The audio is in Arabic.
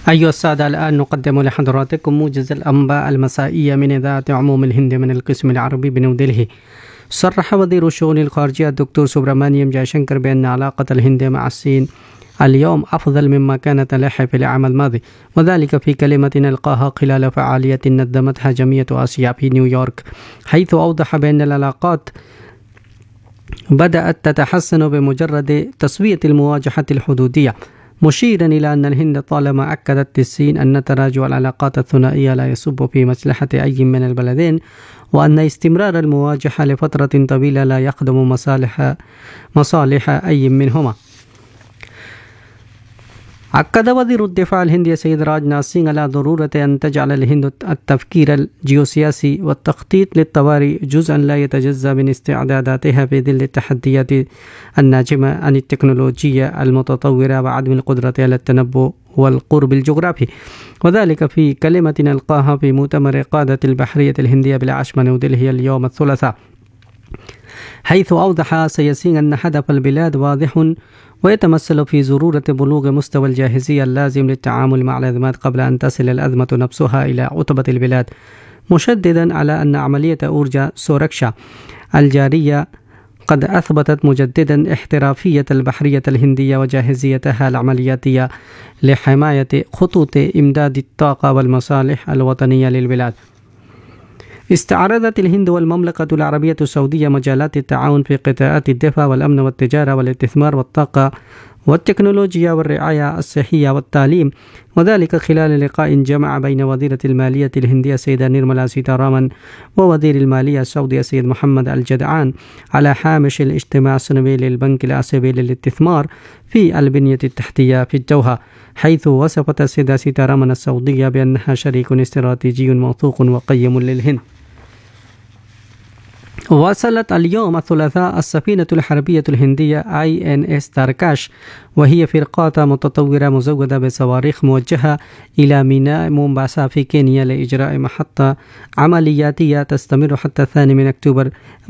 أيها السادة، الآن نقدم لحضراتكم موجز الأنباء المسائية من إذاعة عموم الهند من القسم العربي بنيودلهي. صرح وزير الشؤون الخارجية الدكتور سبرامانيام جايشنكر بأن علاقة الهند مع الصين اليوم أفضل مما كانت عليه في العام الماضي، وذلك في كلمة ألقاها خلال فعالية نظمتها جمعية آسيا في نيويورك، حيث أوضح بأن العلاقات بدأت تتحسن بمجرد تسوية المواجهة الحدودية، مشيرا إلى أن الهند طالما أكدت للصين أن تراجع العلاقات الثنائية لا يصب في مصلحة أي من البلدين، وأن استمرار المواجهة لفترة طويلة لا يخدم مصالح أي منهما. أكد وزير الدفاع الهندي سيد راجناث سينغ على ضرورة أن تجعل الهند التفكير الجيوسياسي والتخطيط للطوارئ جزءا لا يتجزأ من استعداداتها في ظل التحديات الناجمة عن التكنولوجيا المتطورة وعدم القدرة على التنبؤ والقرب الجغرافي، وذلك في كلمة ألقاها في مؤتمر قادة البحرية الهندية بالعاصمة نيودلهي اليوم الثلاثاء، حيث أوضح سياسيا أن هدف البلاد واضح ويتمثل في ضرورة بلوغ مستوى الجاهزية اللازم للتعامل مع الأزمات قبل أن تصل الأزمة نفسها إلى عتبة البلاد، مشددا على أن عملية أورجا سوركشا الجارية قد أثبتت مجددا احترافية البحرية الهندية وجاهزيتها العملياتية لحماية خطوط إمداد الطاقة والمصالح الوطنية للبلاد. استعرضت الهند والمملكة العربية السعودية مجالات التعاون في قطاعات الدفاع والأمن والتجارة والاستثمار والطاقة والتكنولوجيا والرعاية الصحية والتعليم، وذلك خلال لقاء جمع بين وزيرة المالية الهندية السيدة نيرملا سيتارامان ووزير المالية السعودي السيد محمد الجدعان على هامش الاجتماع السنوي للبنك الآسيوي للاستثمار في البنية التحتية في الدوحة، حيث وصفت السيدة سيتارامان السعودية بأنها شريك استراتيجي موثوق وقيم للهند. وصلت اليوم الثلاثاء السفينة الحربية الهندية INS تاركاش، وهي فرقاطة متطورة مزودة بصواريخ موجهة إلى ميناء مومباسا في كينيا لإجراء محطة عملياتية تستمر حتى 2 أكتوبر